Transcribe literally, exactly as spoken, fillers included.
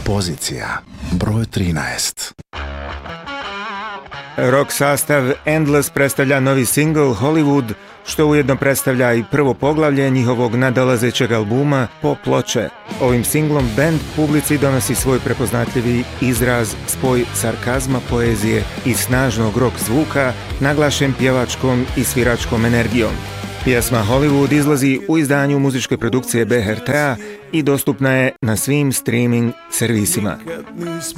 Pozicija broj trinaest. Rock sastav Endless predstavlja novi singl Hollywood, što ujedno predstavlja i prvo poglavlje njihovog nadolazećeg albuma Pop ploče. Ovim singlom band publici donosi svoj prepoznatljivi izraz, spoj sarkazma, poezije i snažnog rock zvuka, naglašen pjevačkom i sviračkom energijom. Pjesma Hollywood izlazi u izdanju muzičke produkcije B R T-a i dostupna je na svim streaming servisima.